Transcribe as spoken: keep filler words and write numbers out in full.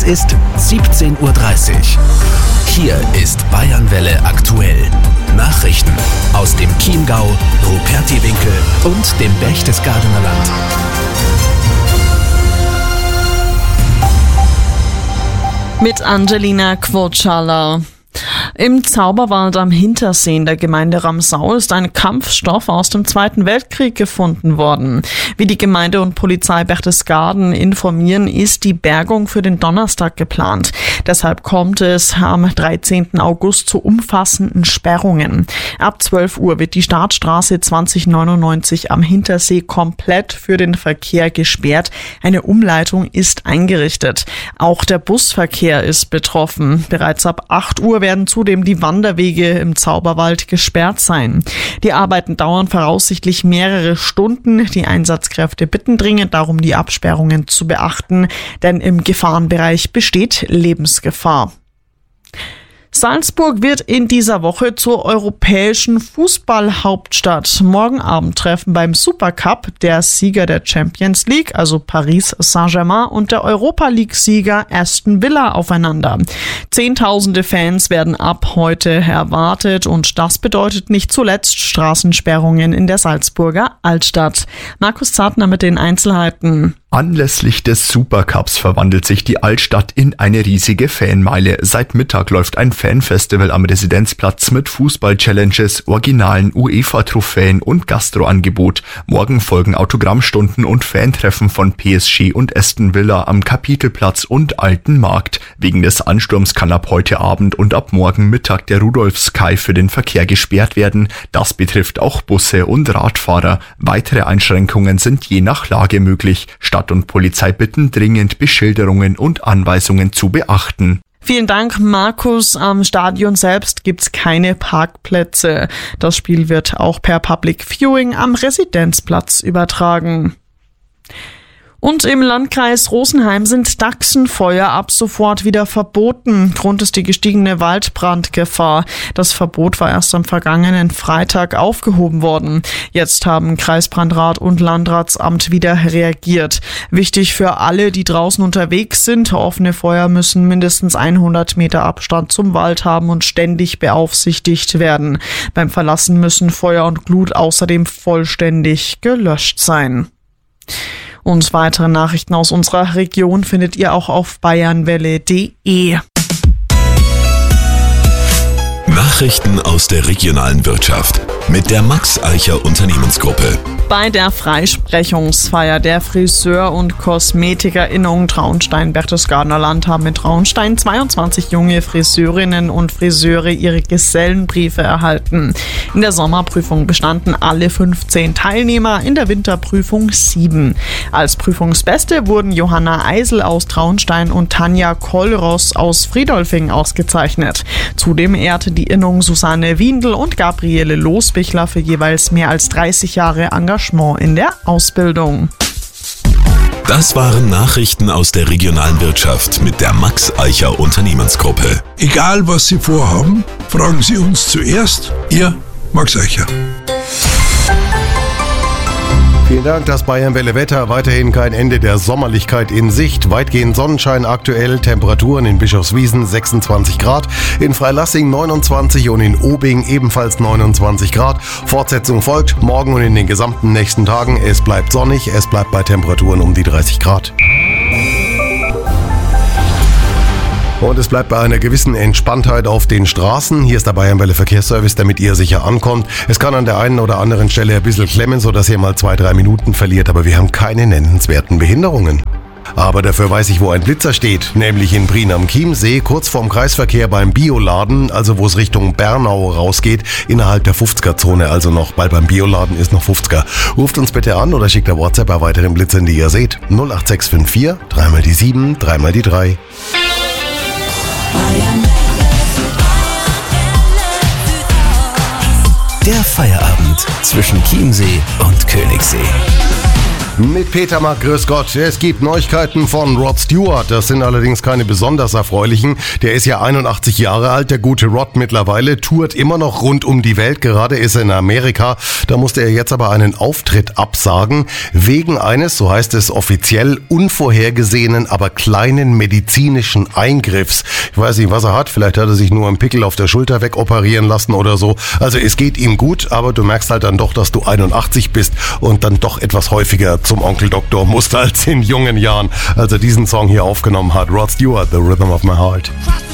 ist siebzehn Uhr dreißig. Hier ist Bayernwelle aktuell. Nachrichten aus dem Chiemgau, Rupertiwinkel und dem Berchtesgadener Land. Mit Angelina Quotschala. Im Zauberwald am Hintersee in der Gemeinde Ramsau ist ein Kampfstoff aus dem Zweiten Weltkrieg gefunden worden. Wie die Gemeinde und Polizei Berchtesgaden informieren, ist die Bergung für den Donnerstag geplant. Deshalb kommt es am dreizehnten August zu umfassenden Sperrungen. Ab zwölf Uhr wird die Startstraße zwanzig neunundneunzig am Hintersee komplett für den Verkehr gesperrt. Eine Umleitung ist eingerichtet. Auch der Busverkehr ist betroffen. Bereits ab acht Uhr werden zudem die Wanderwege im Zauberwald gesperrt sein. Die Arbeiten dauern voraussichtlich mehrere Stunden. Die Einsatzkräfte bitten dringend darum, die Absperrungen zu beachten, denn im Gefahrenbereich besteht Lebensgefahr. Salzburg wird in dieser Woche zur europäischen Fußballhauptstadt. Morgen Abend treffen beim Supercup der Sieger der Champions League, also Paris Saint-Germain, und der Europa-League-Sieger Aston Villa aufeinander. Zehntausende Fans werden ab heute erwartet und das bedeutet nicht zuletzt Straßensperrungen in der Salzburger Altstadt. Markus Zartner mit den Einzelheiten. Anlässlich des Supercups verwandelt sich die Altstadt in eine riesige Fanmeile. Seit Mittag läuft ein Fanfestival am Residenzplatz mit Fußball-Challenges, originalen UEFA-Trophäen und Gastroangebot. Morgen folgen Autogrammstunden und Fantreffen von P S G und Aston Villa am Kapitelplatz und Alten Markt. Wegen des Ansturms kann ab heute Abend und ab morgen Mittag der Rudolf-Sky für den Verkehr gesperrt werden. Das betrifft auch Busse und Radfahrer. Weitere Einschränkungen sind je nach Lage möglich. Stadt und Polizei bitten dringend, Beschilderungen und Anweisungen zu beachten. Vielen Dank, Markus. Am Stadion selbst gibt's keine Parkplätze. Das Spiel wird auch per Public Viewing am Residenzplatz übertragen. Und im Landkreis Rosenheim sind Dachsenfeuer ab sofort wieder verboten. Grund ist die gestiegene Waldbrandgefahr. Das Verbot war erst am vergangenen Freitag aufgehoben worden. Jetzt haben Kreisbrandrat und Landratsamt wieder reagiert. Wichtig für alle, die draußen unterwegs sind: offene Feuer müssen mindestens hundert Meter Abstand zum Wald haben und ständig beaufsichtigt werden. Beim Verlassen müssen Feuer und Glut außerdem vollständig gelöscht sein. Und weitere Nachrichten aus unserer Region findet ihr auch auf bayernwelle punkt de. Nachrichten aus der regionalen Wirtschaft mit der Max Eicher Unternehmensgruppe. Bei der Freisprechungsfeier der Friseur- und KosmetikerInnung Traunstein-Berchtesgadener Land haben in Traunstein zweiundzwanzig junge Friseurinnen und Friseure ihre Gesellenbriefe erhalten. In der Sommerprüfung bestanden alle fünfzehn Teilnehmer, in der Winterprüfung sieben. Als Prüfungsbeste wurden Johanna Eisel aus Traunstein und Tanja Kollross aus Friedolfing ausgezeichnet. Zudem ehrte die Innung Susanne Wiendl und Gabriele Losbichler für jeweils mehr als dreißig Jahre Engagement in der Ausbildung. Das waren Nachrichten aus der regionalen Wirtschaft mit der Max Eicher Unternehmensgruppe. Egal was Sie vorhaben, fragen Sie uns zuerst. Ihr Max Eicher. Vielen Dank, das Bayernwelle Wetter. Weiterhin kein Ende der Sommerlichkeit in Sicht. Weitgehend Sonnenschein aktuell. Temperaturen in Bischofswiesen sechsundzwanzig Grad, in Freilassing neunundzwanzig und in Obing ebenfalls neunundzwanzig Grad. Fortsetzung folgt morgen und in den gesamten nächsten Tagen. Es bleibt sonnig, es bleibt bei Temperaturen um die dreißig Grad. Und es bleibt bei einer gewissen Entspanntheit auf den Straßen. Hier ist der Bayernwelle Verkehrsservice, damit ihr sicher ankommt. Es kann an der einen oder anderen Stelle ein bisschen klemmen, sodass ihr mal zwei, drei Minuten verliert, aber wir haben keine nennenswerten Behinderungen. Aber dafür weiß ich, wo ein Blitzer steht, nämlich in Prien am Chiemsee, kurz vorm Kreisverkehr beim Bioladen, also wo es Richtung Bernau rausgeht, innerhalb der fünfziger-Zone also noch, weil beim Bioladen ist noch fünfziger. Ruft uns bitte an oder schickt eine WhatsApp bei weiteren Blitzern, die ihr seht. null acht sechs fünf vier, dreimal die sieben, dreimal die drei. Der Feierabend zwischen Chiemsee und Königssee. Mit Peter Mack, grüß Gott. Es gibt Neuigkeiten von Rod Stewart. Das sind allerdings keine besonders erfreulichen. Der ist ja einundachtzig Jahre alt, der gute Rod mittlerweile, tourt immer noch rund um die Welt. Gerade ist er in Amerika. Da musste er jetzt aber einen Auftritt absagen. Wegen eines, so heißt es offiziell, unvorhergesehenen, aber kleinen medizinischen Eingriffs. Ich weiß nicht, was er hat. Vielleicht hat er sich nur einen Pickel auf der Schulter wegoperieren lassen oder so. Also es geht ihm gut, aber du merkst halt dann doch, dass du einundachtzig bist und dann doch etwas häufiger zum Onkel Doktor musst als in jungen Jahren, als er diesen Song hier aufgenommen hat. Rod Stewart, The Rhythm of My Heart.